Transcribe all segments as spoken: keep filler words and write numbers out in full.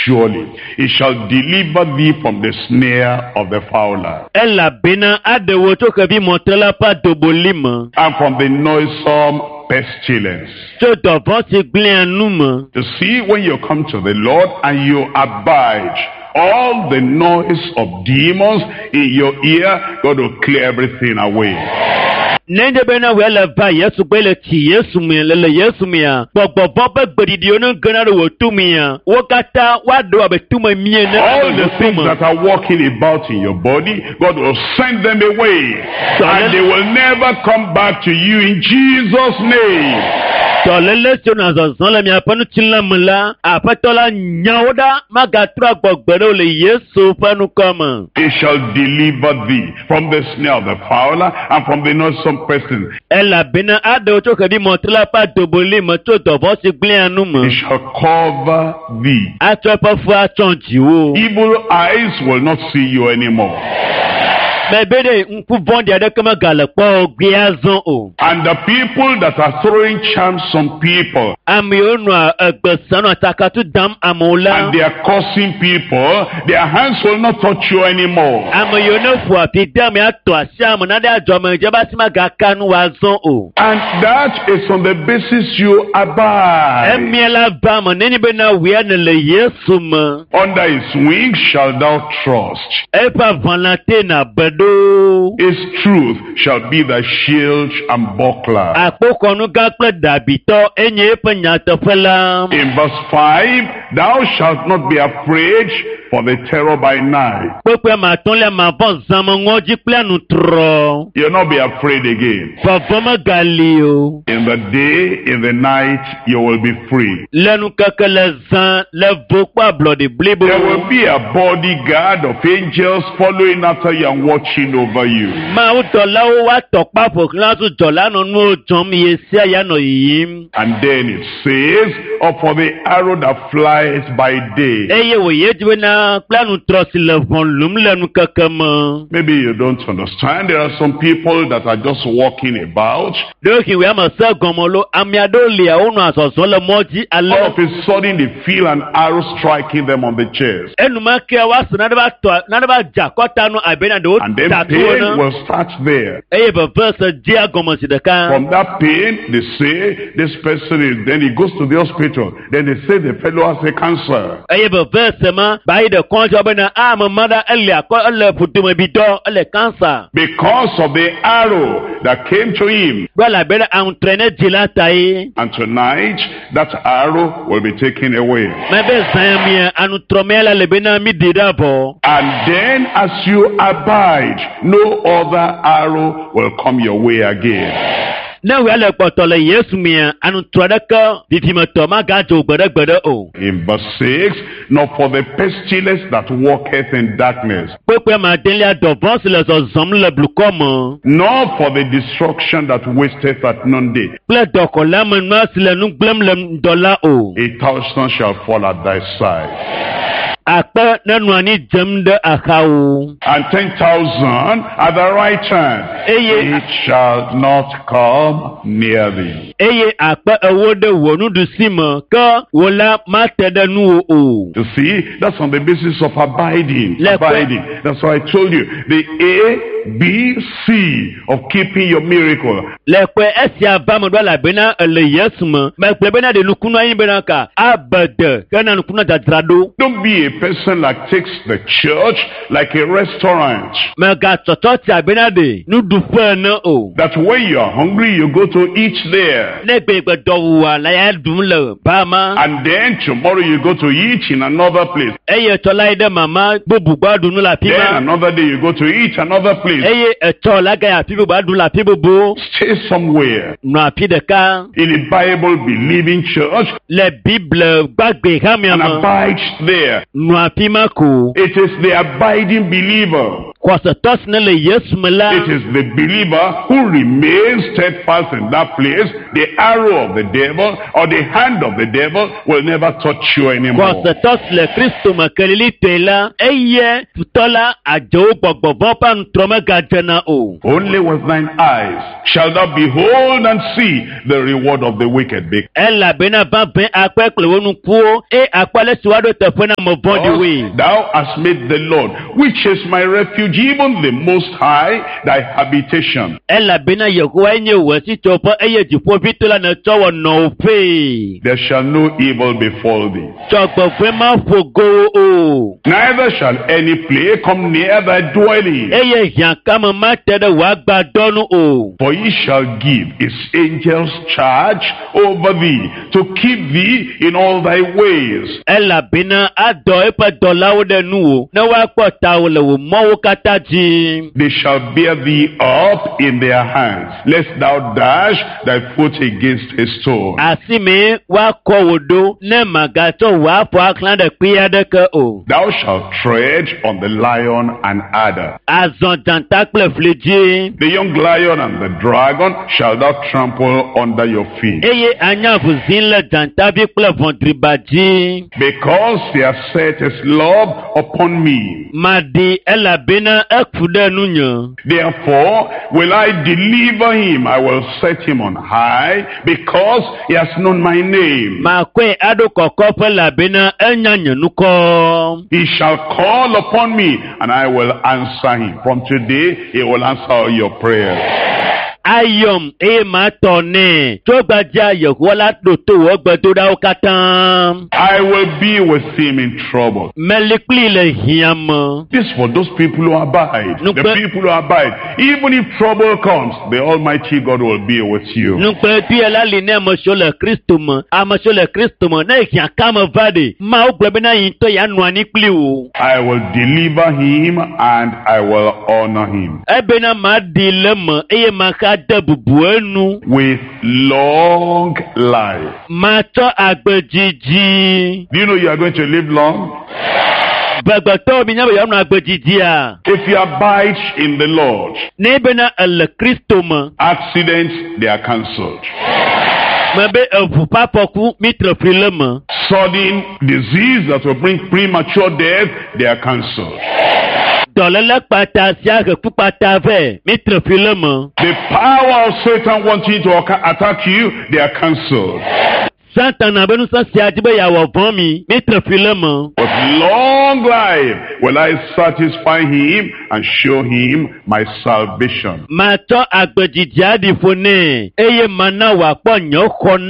surely he shall deliver thee from the snare of the fowler, Ela bena adewo to kebi montela pa dobolima. and from the noisome pestilence. To dovo si glen numa. You see, when you come to the Lord and you abide, all the noise of demons in your ear, God will clear everything away. Nende bena wela ba Yesu kwele ti Yesu mi lele Yesu mi ya. Bobo bobo gbedidi onu gana wo tu mi ya. Wokata wado abetuma mi na. All the things that are walking about in your body, God will send them away. And they will never come back to you in Jesus' name. Tolele sona zazala mi apanu chila mula. Apatola nyaoda magatra gbogbere ole Yesu panu kama. He shall deliver thee from the snare of the fowler and from the noisome pestilence. Ela bena ado to kebi montela pa doboli mo to dovo si glen numa. He shall cover thee. Atopa fu atonji wo. Evil eyes will not see you anymore. Mebede nku bondi adekama galakpo gbiazon o. And the people that are throwing charms on people, Ami onu agbesano atakatu dam amola. and they are cursing people, their hands will not touch you anymore. Ami yono fu apidami ato asiamu nade ajoma ijeba sima gakanu wazon o. And that is on the basis you abide. Emiela bama neni bena wiane le Yesu ma. Under his wings shalt thou trust. Epa vanate na bedo. His truth shall be thy shield and buckler. Akoko nu gakple dabito enye epa nyato fela. In verse five, thou shalt not be afraid for the terror by night. Pepe matonle ma bon zama ngoji planu tro. You'll not be afraid again. Favoma galio. In the day, in the night, you will be free. Lenu kakele zan le vokwa bloody blibo. There will be a bodyguard of angels following after you and watching over you. Ma u dola o wa tokpa fok lasu dola no nu jom yesi aya no yim. And then it says, or for the arrow that flies by day. Eye wo yejwe na planu trosi le von lum lenu kakama. Maybe you don't understand. There are some people that are just walking about. Doki we ama sa gomolo amiado lia unu asoso le moji All ale. of a sudden they feel an arrow striking them on the chest. Enu make wa su na deba to na deba jakota no abena do And then tatu pain na. will start there. Eye be verse dia gomo sidaka. From that pain, they say this person is, then he goes to the hospital. Then they say the fellow has a cancer. Eye be verse ma bai de konjo bena ama mada ele akọ ele putuma bidon ele cancer. Because of the arrow that came to him. Bala bena entraîner dilata yi. And tonight, that arrow will be taken away. Mebe zayamia anu tromela le bena mi didabo. And then as you abide, no other arrow will come your way again. Na we ale potole Yesu mia anu trodaka vivima toma gajo gbede gbede o. In verse six, nor for the pestilence that walketh in darkness, Pepe ma delia dovons le zom le blukomo. nor for the destruction that wasteth at noonday. Ple doko la menma sile nu glem le dola o. A thousand shall fall at thy side, Akpe nenwani jem de akao. and ten thousand at the right hand. Eye It shall not come near thee. eye akpe ewo de wonu du sima ka wola matede nu o. You see, that's on the basis of abiding. Lekwe. Abiding. That's why I told you. The A, B, C of keeping your miracle. Lekwe esi abamo do la bena ele Yesu ma. Me kpe bena de nukunu ayin bena ka abede kana nukunu dadrado. Don't be a person that takes the church like a restaurant. Me ga toto ti abena de nu du fe na o. That when you are hungry, you go to eat there. Ne gbe gbe do wa la ya dum le ba ma. And then tomorrow you go to eat in another place. Eye tola ide mama bubu gbadun la Then pima. another day you go to eat another place. Eye eto la ga ya pibu gbadun la pibu bo. Stay somewhere No api de ka in a Bible believing church le Bible gbagbe ha mi and ama. abide there. No api ma ko. It is the abiding believer Kwasatɔs ne le Yesu me la. It is the believer who remains steadfast in that place. The arrow of the devil or the hand of the devil will never touch you anymore. Kwasatɔs le Kristo me kelili te la. Eye tutɔ la adzewo gbɔgbɔvɔ pa nutrɔme gadzena o. Only with thine eyes shall thou behold and see the reward of the wicked. Elabena babɛn akpɛ kple wo nukuwo. E akpɛ le si wa ɖo teƒe na me vɔ̃ɖi we. Thou hast made the Lord, which is my refuge, even the Most High, thy habitation. Elabena Yehowa nye wò sitsoƒe eye dziƒoʋĩtɔ la nètsɔ wɔ nɔƒee. There shall no evil befall thee. Dzɔgbevɔ̃e ma ƒo go o. Neither shall any plague come near thy dwelling. Eye hiãkame ma te ɖe wò agbadɔ nu o. For he shall give his angels charge over thee, to keep thee in all thy ways. Elabena adɔ eƒe dɔlawo ɖe nuwò ne woakpɔ tawò le wò mɔwo katã dzi. They shall bear thee up in their hands, lest thou dash thy foot against a stone. Asime woakɔ wò ɖo ne màgatsɔ wò afɔ axlã ɖe kpi aɖeke o. Thou shalt tread on the lion and adder. Azɔ dzãta kple fli dzi. The young lion and the dragon shall thou trample under your feet. Eye anyaʋuzi le dzãtavi kple vɔ̃driba dzi. Because he has set his love upon me. Maɖi elabena eku ɖe nunye. Therefore will I deliver him. I will set him on high, because he has known my name. Makɔe aɖo kɔkɔƒe elabena enya nye nukɔ. He shall call upon me, and I will answer him. From today, he will answer all your prayers. Ayɔm eye matɔ nɛ. Tso gbadza Yehowa la ɖo to wò gbedoɖawo katã. I will be with him in trouble. Meli kpli le hiãme. This for those people who abide. Look, the but- people who abide. Even if trouble comes, the Almighty God will be with you. Nukpɛtɔe la li ne ame siwo le Kristo me. Ame siwo le Kristo me ne hiãkame va ɖe. Mawu gblɔ bena yintɔ ya nɔ anyi kpli wò. I will deliver him and I will honor him Ebena maɖi le me eye maxa de bubu enu. with long life. Matsɔ agbedzidzi. Do you know you are going to live long? Gbɛgbɛtɔwo mi nya be yeanɔ agbedzidzia. If you abide in the Lord, Ne bena ele Kristo me. accidents, they are cancelled. Me be eʋu ƒe afɔku mi tre fli le me. Sudden disease that will bring premature death, they are cancelled. Dɔléle kpata sia heku kpata vɛ mi tre fli le me. The power of Satan wanting to aca- attack you, they are cancelled. Satana be nusẽ sia dzi be yeawɔ vɔ̃ mi mi tre fli le me. With long life will I satisfy him and show him my salvation. Matsɔ agbedzidzia ɖi ƒo nɛ eye mana wòakpɔ nye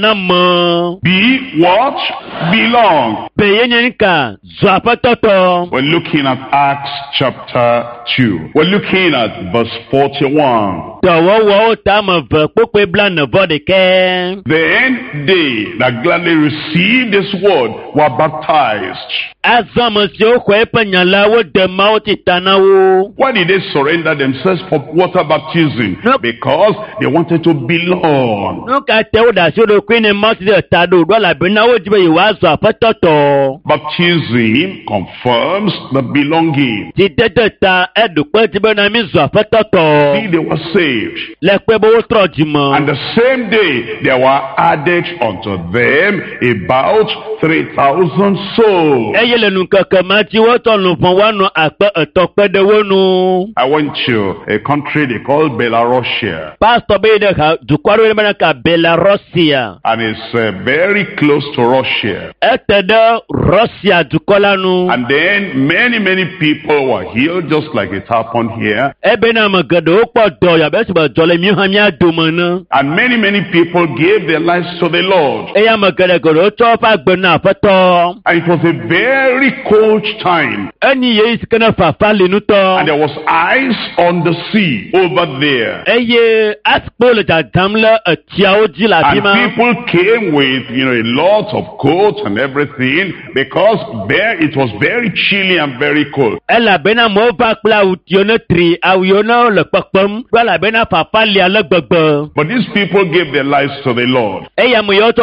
xɔname. Be what? Belong. Be yenye nika zu aƒetɔtɔ. We're looking at Acts chapter two. We're looking at verse forty-one. Dɔwɔwɔwo tame ve kpokpe blaene-vɔ ɖekɛ. Then they that gladly received this word were baptized. Azɔ ame siwo xɔ eƒe nya la wode Mawu ti ta na wo. Why did they surrender themselves for water baptism? No. Because they wanted to belong. Nu ka te wo ɖe asi wo ɖokui ne Mawu ti ɖe ta ɖo ɖo elabena wodi be yewoazɔ aƒetɔtɔ. Baptism confirms the belonging. Dzidede ta eɖokpe di bena mi zu aƒetɔtɔ. See, they were saved. Le kpe be wotrɔ dzi And me. the same day there were added unto them about three thousand souls. Eye le nukeke ma dzi wotɔ luvɔ woanɔ akpe etɔ̃ kpe ɖe wo nu. I went to a country they call Belarusia, Pastor be yi ɖe ha dukɔ aɖewo bena ka Belarusia. and it's uh, very close to Russia. Ete ɖe Russia dukɔ la nu. And then many, many people were healed just like it happened here. Ebena ame geɖewo kpɔ dɔ yabe si be dzɔ le mi hã mía dome ne. And many, many people gave their lives to the Lord. Eye ame geɖe geɖewo tsɔ woƒe agbe na aƒetɔ. And it was a very cold time. Eni ye yi si ke ne fafa li And nutɔ. there was ice on the sea over there. Eye asikpo le dzadzam le etsiawo dzi le afi And ma. people came with, you know, a lot of coats and everything, because there it was very chilly and very cold. Elabena amewo va kple awu tiwo ne tri awu yiwo ne le kpekpem ɖo elabena fafa li ale gbegbe. But these people gave their lives to the Lord. Eye ame yiwo tsɔ woƒe agbe na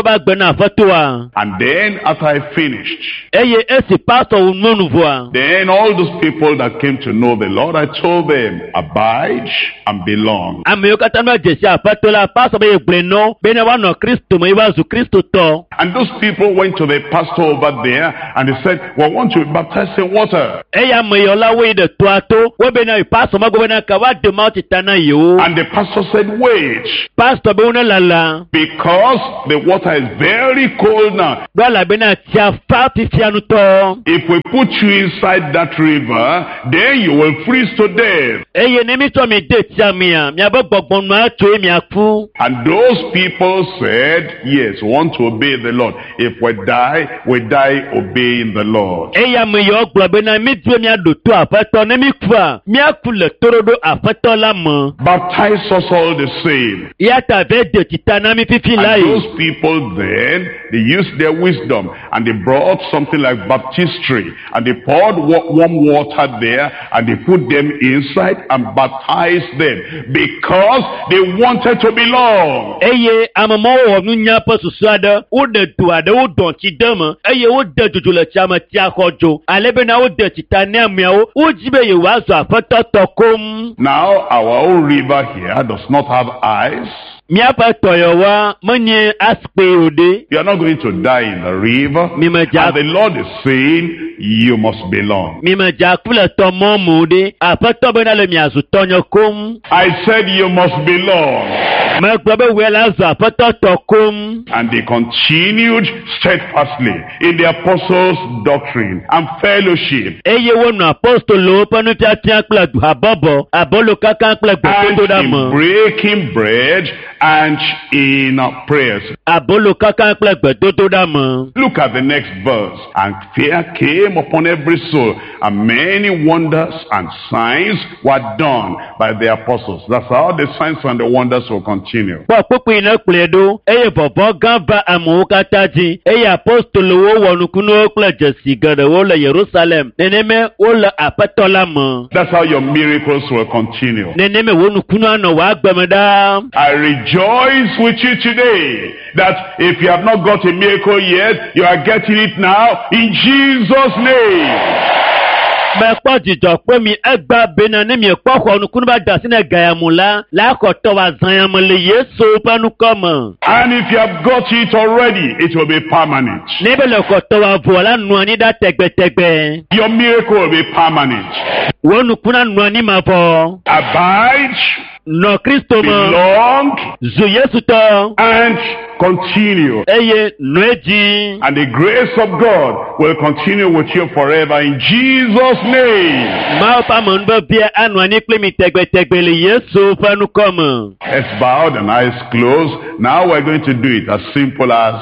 na fatoa. And then after I finished, Eye esi pastor unonu voa. then all those people that came to know the Lord, I told them, abide and belong. Ame kata no jesi afatola pastor be gbleno be na wa no Kristo mo iwa zu Kristo to. And those people went to the pastor over there and they said, we want to be baptized in water. Eya me yola we de to ato, we be na pastor ma go na ka wa de ma titana yo. And the pastor said, wait, Pastor be una lala. because the water is very cold now. Bala be na tia fa fifianu to. If we put you inside that river, then you will freeze to death. Eye ne mi to mi de tia mi a, mi abo gbogbon ma to mi aku. And those people said, yes, we want to obey the Lord. If we die, we die obeying the Lord. Eya me yo gbo be na mi due mi ado to afato ne mi ku a, mi aku le torodo afato la mo. Baptize us all the same. Ya ta be de titana mi fifi And lai. those people then, they used their wisdom and they brought something like baptistry and they poured wa- warm water there and they put them inside and baptized them because they wanted to belong. Eye amamo wo nu nya pa susu ada, wo de tu ada wo don ti dama. Eye wo de jojo le chama ti akojo. Ale be na wo de titana miawo, wo jibe ye wa zo afato tokom. Now our own river here does not have eyes. Miapa toyowa manye aspe ode. You are not going to die in the river. Mima ja And the Lord is saying, you must belong. mima ja kula tomo mude. Afato be na le miazu tonyo kom. I said you must belong. Me gbobe we la zo afato tokom. And they continued steadfastly in the apostles' doctrine and fellowship Eye wo no apostolo panu tia tia kula du abobo. Abolo kakan kula and gbodo da in mo. breaking bread and in prayers. Abolo kakan kula gbodo da mo. Look at the next verse. And fear came upon every soul, and many wonders and signs were done by the apostles. That's how the signs and the wonders will continue. Pọ pípín iná pèlédó, eye bọ̀bọ̀ gan ba àmọ́ kata jí, eye apostolo wo wọnukunu ó kple jesi gẹ̀rẹ̀ wo le Jerusalem, neneme wo le apẹtọ la mọ̀. That's how your miracles will continue. Neneme wo nukunu anọ wà gbẹmẹ dá. I rejoice with you today that if you have not got a miracle yet, you are getting it now in Jesus' name. Mẹ́kpọ́ jìjọ pé mi ẹgbà bena ní mi kpọ́ xɔ nukunu bá da sínú gàyàmù la, lákọ̀tọ̀ wa zàyàmù le Yesu pẹ́nu kọ́mọ. And if you have got it already, it will be permanent. Níbẹ̀ lè kọ̀tọ̀ wa vọ̀ la nù ní dá tẹ̀gbẹ̀tẹ̀gbẹ̀. Your miracle will be permanent. Wo nukuna nù ní ma fọ. Abide, Nọ Kristo mọ. belong, Zu Yesu tọ. and continue. Eye nù edzi. And the grace of God will continue with you forever in Jesus' name. Máa pa mọ̀ níbẹ̀ bíẹ́ ànú àní pé mi tẹ̀gbẹ̀tẹ̀gbẹ̀ lè Yesu fẹ́nu kọ́ mọ̀. Let's bow and eyes closed. Now we're going to do it as simple as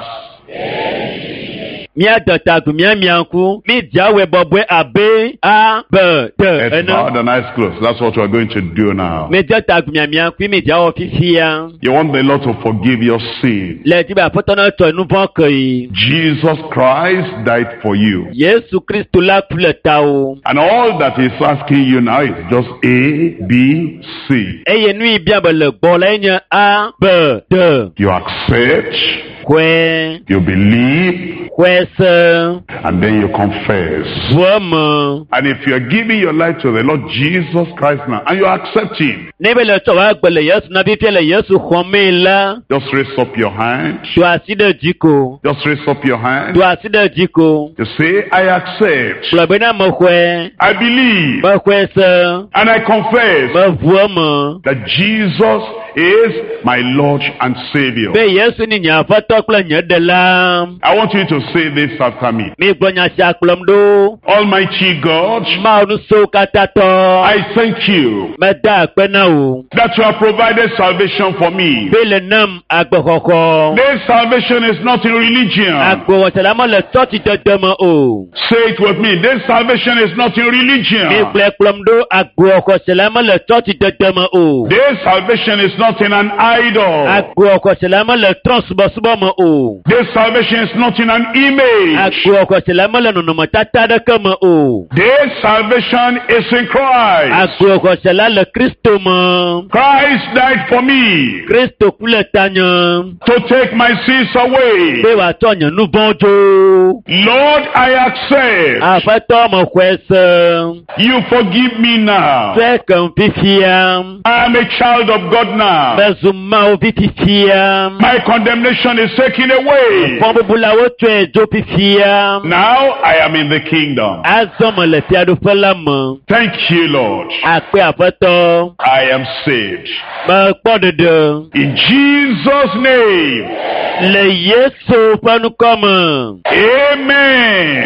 Mia dọ̀tàgùn mia miankú, mi jáwé bọ̀bọ̀ àbẹ́ a bẹ̀ tẹ̀ let's bow ẹ̀nà. and eyes closed. That's what we're going to do now. Mi dọ̀tàgùn mia miankú, mi jáwọ́ fífi ya. You want the Lord to forgive your sin. Lẹ́ẹ̀tì bá fọ́tọ́ náà tọ̀ inú bọ́ kọ̀ yìí. Jesus Christ died for you. Yéésù Kristu lákùlẹ̀ ta o. And all that he's asking you now is just A, B, C. Eye nú ibi àbẹ̀lẹ̀ gbọ́ lẹ́yìn a bẹ̀ tẹ̀. You accept, Kwẹ́ you believe, kwẹ́ sẹ́. and then you confess. Wọ́n mọ̀. And if you're giving your life to the Lord Jesus Christ now, and you accept him, Níbẹ̀ lè tọ̀ wá gbẹ̀lẹ̀ Yéésù náà fífi lẹ̀ Yéésù xọ́ mi la. just raise up your hand. Tu àti dẹ̀ jí ko. Just raise up your hand. Tu àti dẹ̀ jí ko. You say, I accept, Kplɔ̀bɛ náà mọ̀ xɔɛ. I believe, Mọ̀ xɔɛ sẹ́. and I confess Mọ̀ vuɔ mọ̀. that Jesus is my Lord and Savior. Bẹ́ Yéésù ni nyà fọ́tọ́ kple nyɛ de la. I want you to say this after me. Mi gbɔ nya sia kplɔm ɖo. Almighty God, Mawu nuso katã tɔ. I thank you Meda akpe na wo. that you have provided salvation for me. Bẹ́ le nam agbexɔxɔ. This salvation is not in religion. Agbewɔsɛlamɔ le tɔtsi dede me o. Say it with me. This salvation is not in Mi religion. gblẽ kplɔm ɖo agbewɔxɔsɛlamɔ le tɔtsi dede me o. This salvation is not in an idol. Agbo ọ̀kọ̀ṣẹ̀lẹ̀ mọ́ lẹ̀ trọ́n subọ̀subọ̀ mọ́ o. This salvation is not in an image. Agbo ọ̀kọ̀ṣẹ̀lẹ̀ mọ́ lẹ̀ nùnùmọ̀ tátá dẹ́kẹ́ mọ́ o. This salvation is in Christ. Agbo ọ̀kọ̀ṣẹ̀lẹ̀ lẹ̀ Kristo mọ́. Christ died for me Kristo kúlẹ̀ tanyan. to take my sins away. Pé wàá tọ̀yàn nú bọ́njó. Lord, I accept. Àfẹ́tọ́ ọmọ kwẹ́sẹ̀. You forgive me now. Fẹ́ kàn fífíà. I am a child of God now. Bẹ́sùn máa o fífíà. My condemnation is taken away. Fọ́n búbu la ó tún ẹjọ́ fífíà. Now I am in the kingdom. Azọ́mọ̀ lẹ̀ fi adúfẹ́ lámọ̀. Thank you, Lord. Àpé àfẹ́tọ́. I am saved. Mọ̀ pọ̀ dandan. In Jesus' name. Le Yesu fanukọ́mọ̀. Amen.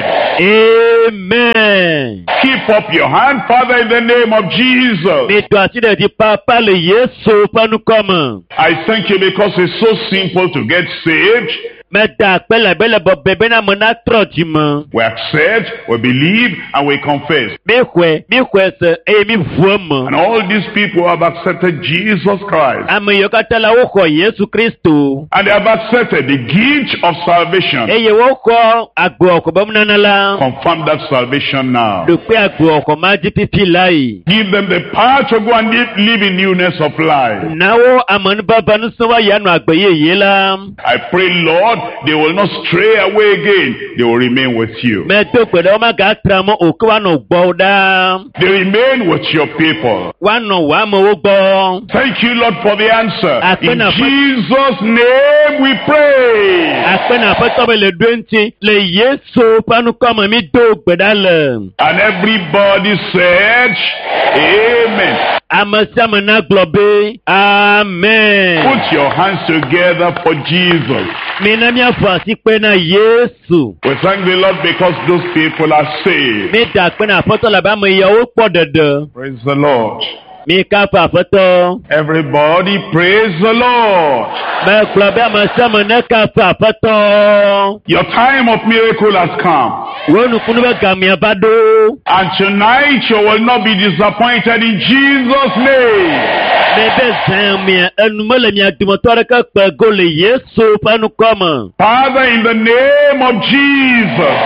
Amen. Keep up your hand, Father, in the name of Jesus. Ètò àtìlẹ̀ ti pápá le Yesu fanukọ́mọ̀. I thank you because it's so simple to get saved. Mẹ́ta àpẹlẹ̀bẹ́lẹ̀ bọ̀ bẹ̀bẹ̀ náà mọ̀ náà tọ̀rọ̀ jì mọ́. We accept, we believe, and we confess. Mi hwẹ́ mi hwẹ́ sẹ̀ eye mi vuọ́ mọ̀. And all these people have accepted Jesus Christ. Ame yọ kata la wo xɔ Yesu Kristo. And they have accepted the gift of salvation. Eye wo xɔ agbo ọkọ nana la. Confirm that salvation now. Dòkpé agbo ọkọ máa di pipi la yìí. Give them the power to go and live, live in newness of life. Náwó amọ̀nubaba nusanwó yanu àgbẹ̀yẹ yìí la. I pray, Lord, they will not stray away again. They will remain with you. Mẹ́tò pẹ̀lú ọmọ gà tẹ̀ra mọ́ òkè wa nọ gbọ́ dá. They remain with your people. Wa nọ wà mọ̀ wó gbọ́. Thank you, Lord, for the answer. In Amen. Jesus' name we pray. Àpẹnà àpẹtọ́ bẹ̀ lè dúró ntí lè Yesu fanukọ́mọ̀ mi dó gbẹ̀dá lẹ̀. And everybody said, Amen. Amasiame na gblɔ be amen. Put your hands together for Jesus. Mina miafɔ asi kpe na Yesu. We thank the Lord because those people are saved. Mi da kpe na afɔtɔ labe ame yawo kpɔ dede. Praise the Lord. Mi ka fa afɔtɔ. Everybody praise the Lord. Mɛ gblɔ be amasiame ne ka fa afɔtɔ. Your time of miracle has come. Wo nukunu bɛ gamia ba do. And tonight you will not be disappointed in Jesus' name. Mɛ bɛ zan mia enume le mia dometɔ ɖeke kpe go le Yesu ƒe nukɔme. Father, in the name of Jesus.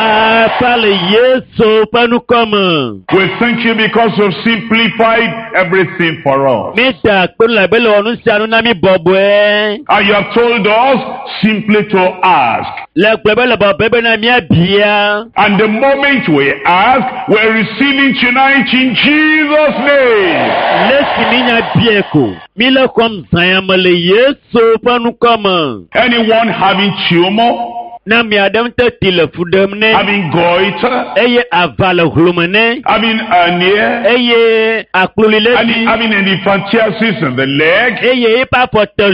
Papa le Yesu ƒe nukɔme. We thank you because you've simplified everything for us. Mi da kpe labe le wɔ nu sia nu na mi bɔbɔe. And you have told us simply to ask. Le gblɔ be le bɔbɔe be na mia bia. And the moment we ask, we're receiving tonight in Jesus' name. Lesi mi nya bie ko. Mi le xɔm zãyame le Yesu ƒe nukɔme. Anyone having tumor, Na mi aɖe ŋutɔ ti le fu ɖem nɛ. having goiter, Eye ava le hlome nɛ. having hernia, Eye akploli le having, di. having any phantasms in the leg, Eye eƒe afɔ te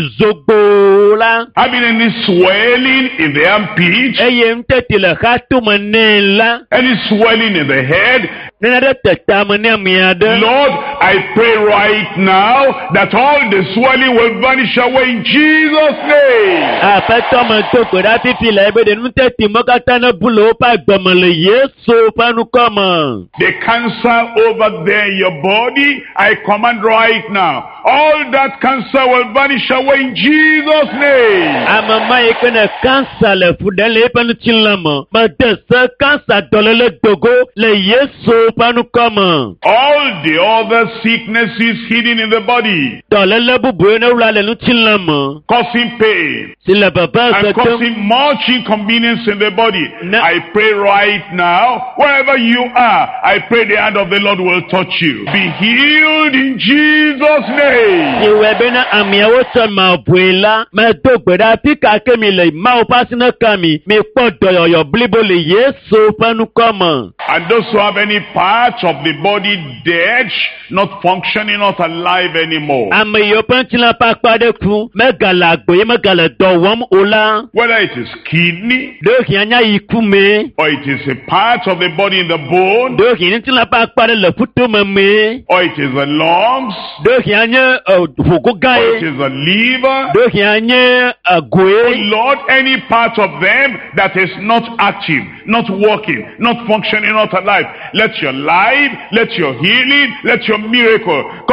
zogbo la. having any swelling in the armpit, Eye ŋutɔ ti le xatome nɛ la. any swelling in the head. Nena ɖe te tame ne ami aɖe. Lord, I pray right now that all the swelling will vanish away in Jesus' name. Aƒetɔ me do gbe ɖa fifi le ebe ɖe nutɔ ti me katã ne bu le woƒe agbeme le Yesu ƒe nukɔme. The cancer over there in your body, I command right now. All that cancer will vanish away in Jesus' name. Ame ma yi ke ne kansa le fu ɖe le eƒe ŋutilã me. Mede se kansa dɔléle dogo le Yesu ƒe nukɔme. All the other sicknesses hidden in the body, Dɔléle bubu ne wla le ŋutilã me. causing pain Si le bebe and setem. causing much inconvenience in the body, No. I pray right now, wherever you are, I pray the hand of the Lord will touch you. Be healed in Jesus' name. Iwe be na amiawo tsɔ ma bue la. Medo gbe ɖa fi kake mi le Mawu ƒe asi ne ka mi. Mi kpɔ dɔyɔyɔ blibo le Yesu ƒe nukɔme. And those who have any part of the body dead, not functioning, not alive anymore, Ame yiwo ƒe ŋutilã ƒe akpa ɖe ku. Megale agbe ye megale dɔ wɔm o la. whether it is kidney Ɖohia nya yi ku me. or it is a part of the body in the bone, Ɖohia ŋutilã ƒe akpa ɖe le ƒutome me. or it is the lungs, Ɖohia nye uh, ʋugo gã or it ye. is the liver. Ɖohia nye uh, Oh goe. Lord, any part of them that is not active, not working, not functioning, not alive, let your life, let your healing, let your miracle come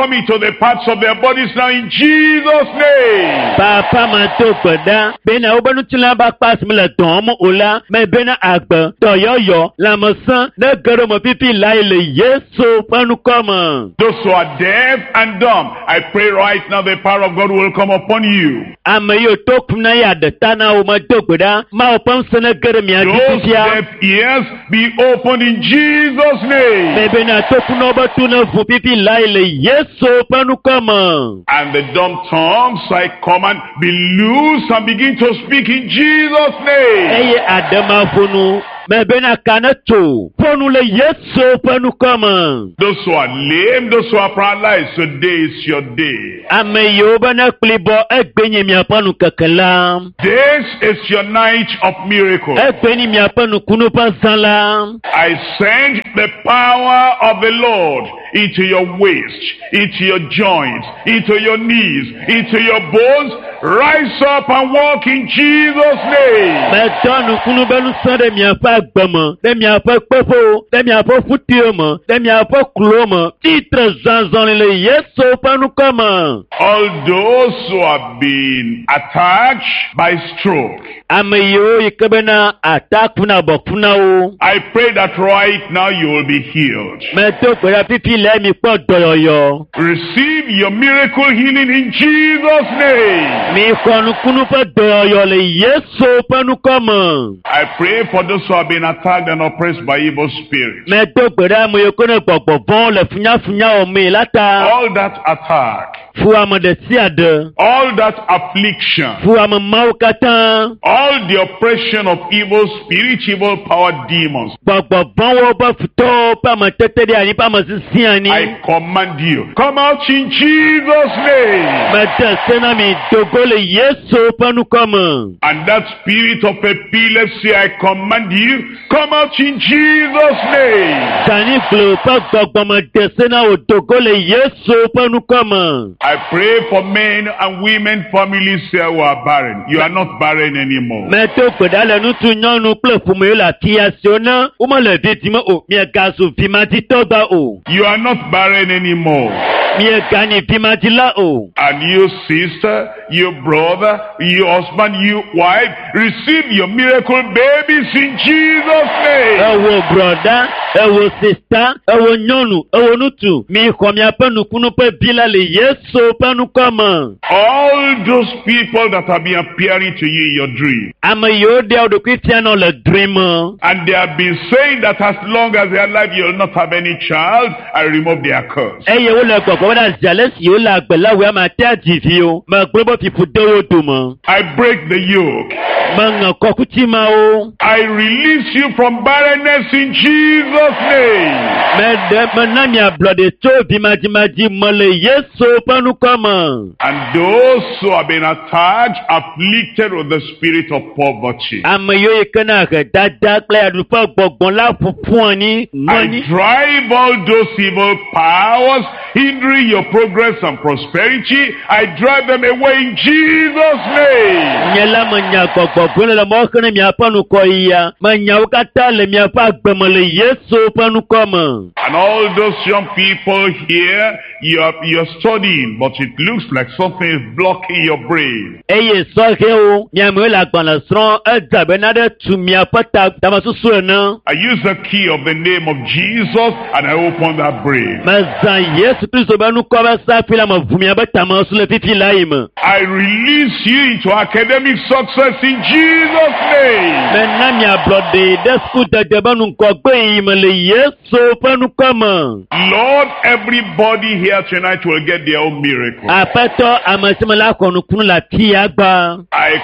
come into the parts of their bodies now in Jesus' name. Papa ma to gbada bena obanu tula ba pas me le don mo ola me bena agba to yoyo la mo san de gero mo pipi la ile Yesu panu come. Those who are deaf and dumb, I pray right now the power of God will come upon you. Amayo to kuna ya de tana o ma to gbada ma opon sene gere mi Those deaf ears be opened in Jesus' name. Me bena to kuna ba tuna fu pipi la ile Yesu panu come. And the dumb tongues I command be loose and begin to speak in Jesus' name. Eye adama funu me bena kanato fonu le Yesu panu come. Those who are lame, those who are paralyzed, today is your day. Ameyo bana klibo egbenye mi apanu kakala. This is your night of miracle. Egbeni mi apanu kunu pasala. I send the power of the Lord into your waist, into your joints, into your knees, into your bones. Rise up and walk in Jesus' name. Metanu kunu benu sande mi apa gbama, de mi apa pefo, de mi apa futioma, de mi apa kloma. Titre zanzan le Yesu panu kama. All those who have been attacked by stroke, Ameyo ikebena attack funa bokfuna o. I pray that right now you will be healed. Meto kwera pipi le mi po doyoyo. Receive your miracle healing in Jesus' name. Mi konu kunu pa doyoyo le Yesu panu kama. I pray for those who have been attacked and oppressed by evil spirits. Meto kwera mo yokone gbogbo bon le funya funya o mi lata. All that attack, Fu amade siade. all that affliction, Fu am maukata. all the oppression of evil spirits, evil power demons, Gbogbo bon wo ba futo pa ma tete de ani pa ma sisi ani. I command you, come out in Jesus' name. Mete sena mi dogole Yesu panu kama. And that spirit of epilepsy, I command you, come out in Jesus' name. Sani glo pa gbogbo ma de sena o dogole Yesu panu kama. I pray for men and women families here who are barren. You are not barren anymore. Meto kodale nutu nyonu ple fume la tiasiona. Uma le vitime o mi gasu vimati toba o. You are not barren anymore. Mi gani vimati la o. And you sister, you brother, you husband, you wife, receive your miracle babies in Jesus' name. Ewo brother, ewo sister, ewo nyonu, ewo nutu. Mi kwa mi apenu kunu pe bila le Yesu panu kama. All those people that have been appearing to you in your dream, Amayo de o Christiano le dreamer. and they have been saying that as long as they are alive, you will not have any child, I remove their curse. Eye wo le gbogbo wada jealous yo la gbela we ma te ajivi o. Ma gbogbo pipu dewo dumo. I break the yoke. Ma nga kokuti ma o. I release you from barrenness in Jesus' name. Me de manami a blode to bimaji maji mole Yesu panu kama. And those who have been attacked, afflicted with the spirit of poverty, Amayo ikana ke dada kle adupa gbogbon la fufun ani I money. drive all those evil powers hindering your progress and prosperity. I drive them away in Jesus' name. Nyela manya gbogbo bole la mo kene mi apanu ko iya. Manya ukata le mi apa gbemole Yesu panu kama. And all those young people here, you are, you're studying, but it looks like something is blocking your brain. Eye soke o, mi ame la gbana sron e dabe na de tu mi apata tamasusu na. I use the key of the name of Jesus and I open that brain. Ma zan Yesu Kristo banu ko ba sa fila ma vumi abata ma su le fifi laima. I release you into academic success in Jesus' name. Me na mi ablode de sku de de banu ko gbe ime le Yesu panu kama. Lord, everybody here tonight will get their own miracle. Apeto amasimala konu kunu la ti agba. I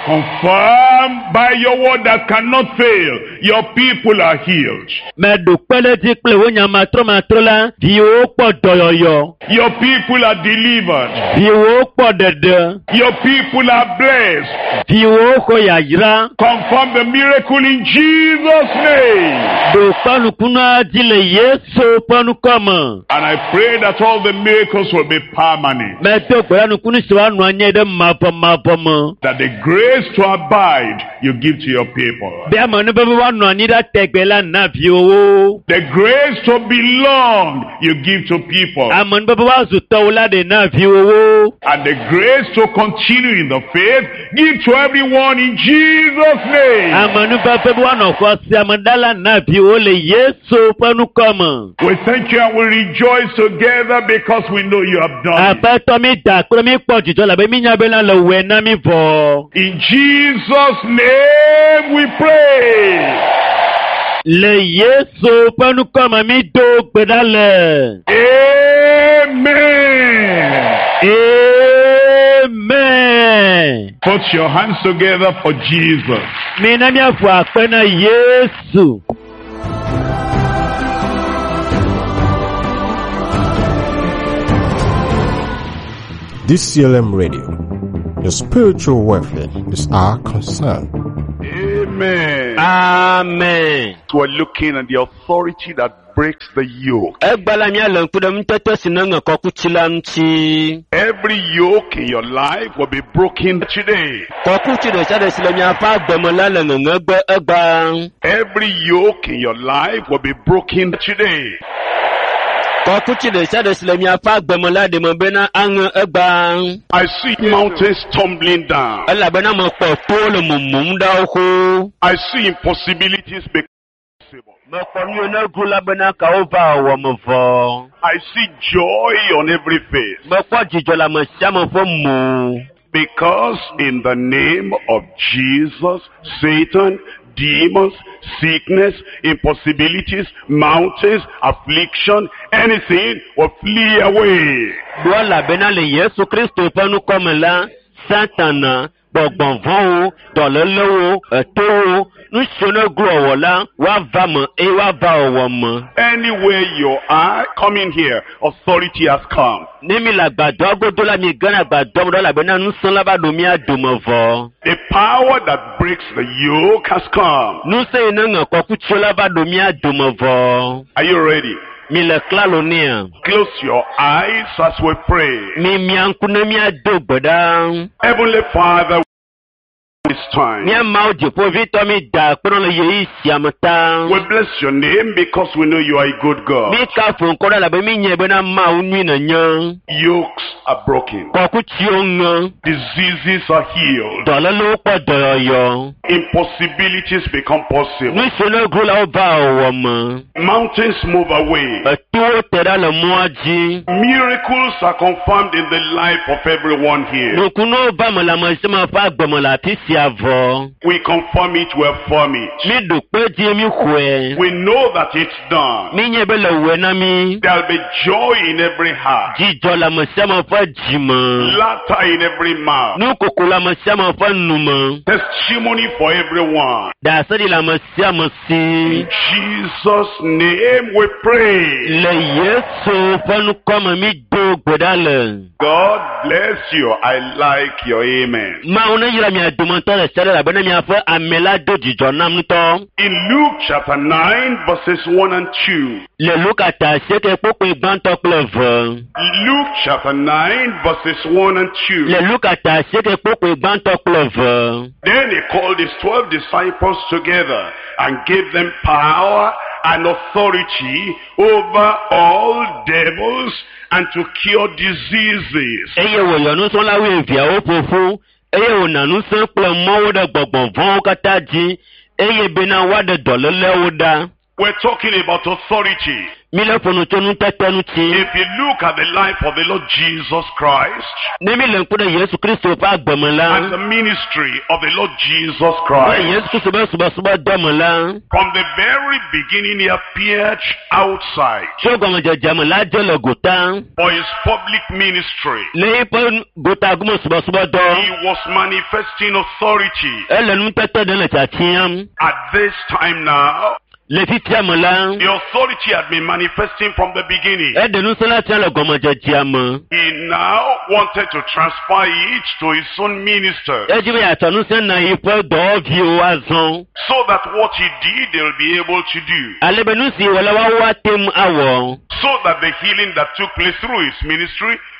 confirm by your word that cannot fail, your people are healed. Me do pele di ple wo nya matro matro la di o po doyoyo. Your people are delivered. Di o po dede. Your people are blessed. Di o ko ya yira. Confirm the miracle in Jesus' name. Do panu kunu adile Yesu panu kama. And I pray that all the miracles will be permanent. Me do pele nu kunu siwa nu anye de mabo mabo mo. That the grace to abide you give to your people. Be amanu bebe wa nu ani da tegbela na bi owo. The grace to belong you give to people. Amanu bebe wa zuto la de na vi wo. And the grace to continue in the faith, give to everyone in Jesus' name. Amanu bebe wa no ko si amandala na vi wo le Yesu panu komo. We thank you and we rejoice together because we know you have done it. Apato mi da ko mi po jijo la be mi nya be la lo we na mi vo. In Jesus' name we pray. Le Yesu panu komo mi do pedale. Amen. Amen. Put your hands together for Jesus. Mi na mi afu apena Yesu. D C L M Radio, your spiritual welfare is our concern. Amen. Amen. We're looking at the authority that breaks the yoke. Every yoke in your life will be broken today. Every yoke in your life will be broken today. I see mountains tumbling down. I see impossibilities becoming possible. I see joy on every face. Because in the name of Jesus, Satan, demons, sickness, impossibilities, mountains, affliction, anything will flee away. Satan, Bogbonvon, Dololo, Eto, Nushonogro, Wavam, Ewabawam. Anywhere you are coming here, authority has come. Nemila Badogo Dola Migana Badola Benanu Solaba Dumia Dumovo. The power that breaks the yoke has come. No say no Kokuchola Dumia Dumovo. Are you ready? Mila Clalonia. Close your eyes as we pray. Mimiankunemia Dobodam. Heavenly Father, this time. We bless your name because we know you are a good God. Yokes are broken. Diseases are healed. Impossibilities become possible. Mountains move away. Miracles are confirmed in the life of everyone here. We confirm it, we affirm it. We know that it's done. There'll be joy in every heart. Laughter in every mouth. Testimony for everyone. In Jesus' name we pray. God bless you. I like your amen. In Luke chapter nine, verses one and two. Luke chapter nine, verses one and two. Then he called his twelve disciples together and gave them power and authority over all devils and to cure diseases. We're talking about authority. If you look at the life of the Lord Jesus Christ and the ministry of the Lord Jesus Christ, from the very beginning he appeared outside for his public ministry. He was manifesting authority. At this time now, the authority had been manifesting from the beginning. He now wanted to transfer it to his own minister, so that what he did they will be able to do, so that the healing that took place through his ministry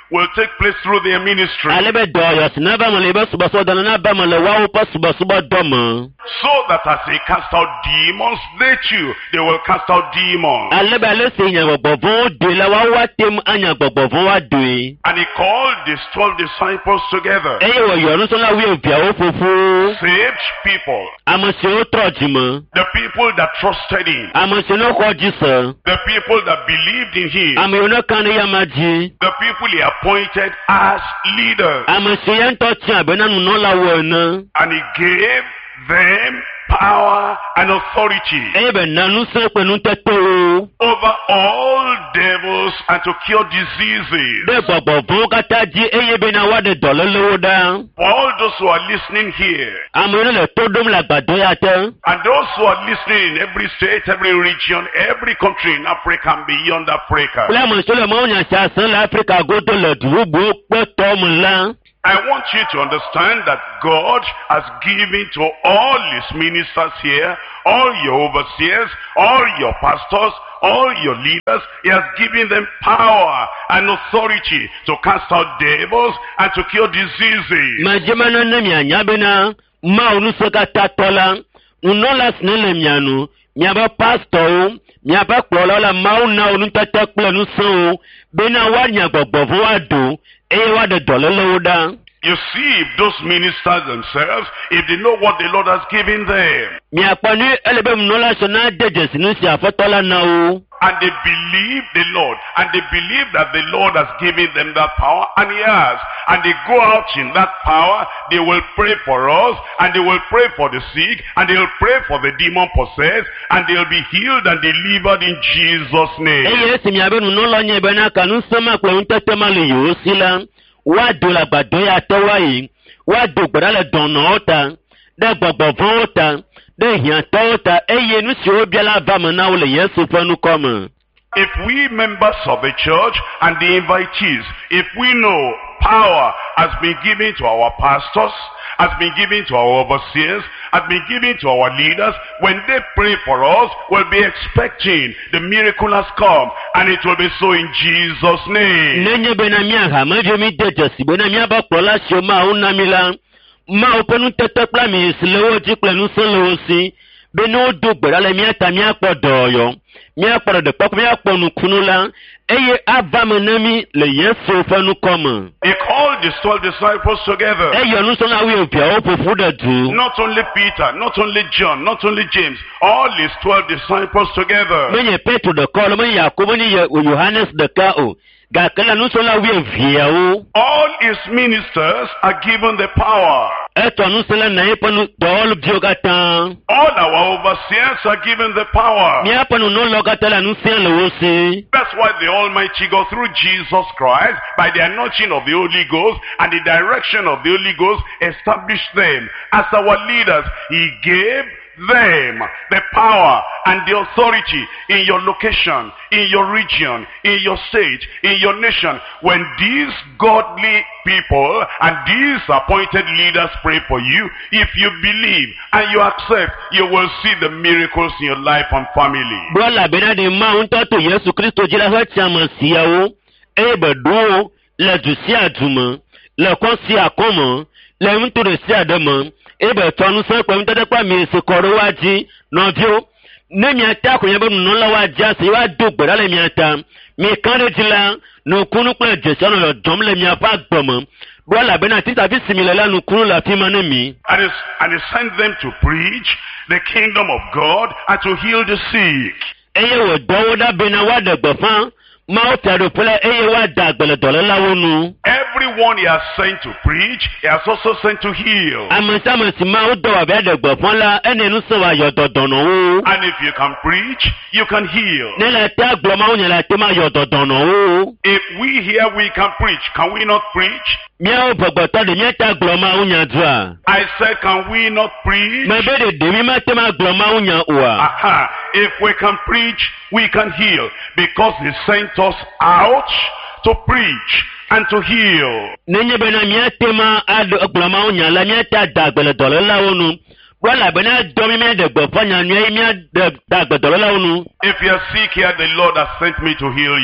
will take place through their ministry. alebe do yo sinaba mo le be subo so dana na ba mo le wa wo pa subo subo do mo. So that as they cast out demons, they too, they will cast out demons. alebe le se nya gbogbo de la wa wa tem anya gbogbo wa do. And he called these twelve disciples together. eye wo yo no so la wi obia wo fufu. Saved people. amase o trojimo. The people that trusted him. amase no ko jisa. The people that believed in him. ame no kan ya maji. The people he appointed as leaders. amase yan to ti abena nu no la wo na. And he gave them power and authority ebe nanu se penu teto. over all devils and to cure diseases. de gbogbo fun kata ji eye be na wa de dololowo da. For all those who are listening here, amere le to dom la gbado ya te. and those who are listening in every state, every region, every country in Africa and beyond Africa, le mo so le mo nya sa san la Africa go to le dubu pe to mo la. I want you to understand that God has given to all his ministers here, all your overseers, all your pastors, all your leaders, he has given them power and authority to cast out devils and to cure diseases. Majemana na mi anya bena ma unu seka tatola unola snele mianu miaba pastor miaba kpola la ma una unu tata kpla nu so bena wa nya gbogbo fun wa do e wa de dololo da. You see, if those ministers themselves, if they know what the Lord has given them, mi apani elebe unola sona deje sinu si afotola na o. and they believe the Lord, and they believe that the Lord has given them that power, and he has, and they go out in that power, they will pray for us, and they will pray for the sick, and they will pray for the demon possessed, and they will be healed and delivered in Jesus' name. Eye si mi abe unola nye bena kanu sema kwa untete mali yo sila wa do la gbado ya to wa yi wa do gbara le dono ota de gbogbo fun ota de hian to ota eye nu si obi ala va mo na wo le Yesu fanu komo. If we members of the church and the invitees, if we know power has been given to our pastors, has been given to our overseers, has been given to our leaders, when they pray for us, we'll be expecting the miracle has come, and it will be so in Jesus' name. Nenye bena mi aha ma je mi deje si bena mi aba kpola si o ma una mila ma o penu tete pla mi silewo ji plenu selo si bena o do gbara le mi ata mi apo doyo mi apo de pop mi apo nu kunula eye avamanami le Yesu fanu komo. He called the twelve disciples together. Eye nu so na wi opia o pofu da du. Not only Peter, not only John, not only James, all his twelve disciples together. Menye Petro de kolo menye Yakobo ni Yohanes de ka o. Ga kala nu so na wi via o. All his ministers are given the power. Eto nu sele na epanu dol biogatan. All our overseers are given the power. Mi apanu no logatala nu se le o si. That's why the Almighty God, through Jesus Christ, by the anointing of the Holy Ghost and the direction of the Holy Ghost, established them as our leaders. He gave them the power and the authority in your location, in your region, in your state, in your nation. When these godly people and these appointed leaders pray for you, if you believe and you accept, you will see the miracles in your life and family. Bola bena de ma unta to Yesu Kristo jira ha chama siawo e bedo la jusi aduma la konsi akomo la mtu de si adama e be tonu se kwa mtade kwa mi se koro waji no bio ne mi ata ko yebe no la waji ase wa do gbara le mi ata mi kan de jila no kunu kwa jesu no lo dom le mi afa gbomo bola bena ti tafi simile la no kunu la fi manemi. And he, and he sent them to preach the kingdom of God and to heal the sick. Eye wo do da bena wa de gbofan ma o tero pele eye wa da gbele dole lawo nu. Everyone he has sent to preach, he has also sent to heal. Amasama si ma o do wa be de gbofan la ene nu so wa yo dodon o. And if you can preach, you can heal. Ne la ta gbo ma o nya la te ma yo dodon o. If we here we can preach, can we not preach? Mi o gbogbo to de mi ta gbo ma o nya dua. I said, can we not preach? Me be de de mi ma te ma gbo ma o nya wa. Aha. If we can preach, we can heal. Because he sent us out to preach and to heal. Nenye bena mi te ma ado gbo ma o nya la mi ta da gbele dole lawo nu. Wala bena do mi me de gbofan nya mi mi da gbele dole lawo nu. If you are sick here, the Lord has sent me to heal you.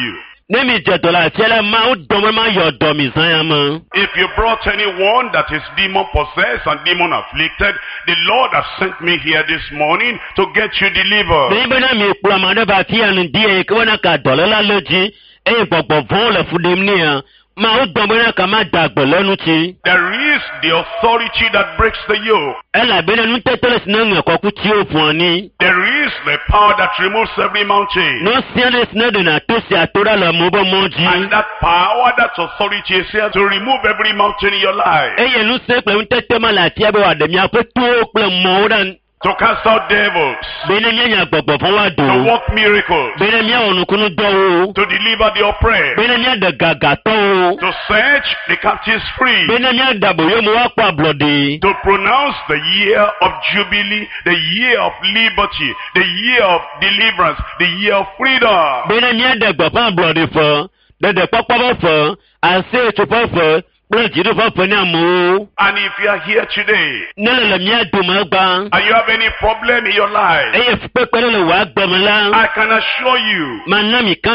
Nemi jetola tiela ma o domo ma yo domi zayama. If you brought anyone that is demon possessed and demon afflicted, the Lord has sent me here this morning to get you delivered. Bebe na mi kula ma de ba ti anu die ke wana ka dolela loji e popo von le fudimnia. Ma o domo na ka ma dagbo lenu ti. There is the authority that breaks the yoke. Ela bena nu tetele sinanga kwa kuti o fuani. There is the power that removes every mountain. No siane sinade na tosi atora la mobo moji. And that power, that authority is here to remove every mountain in your life. Eye nu se ple un tetema la tiabe wa de mi ape to ple modan. To cast out devils. Bena nya gbogbo fun wa do. To work miracles. Bena nya onukunu do. To deliver the oppressed. Bena nya de gaga to. To set the captives free. Bena nya dabo yo mo wa pa bloody. To pronounce the year of jubilee, the year of liberty, the year of deliverance, the year of freedom. Bena nya de gbo pa bloody fo. De de papa fo. Ase to fo. And if you are here today, and you have any problem in your life, I can assure you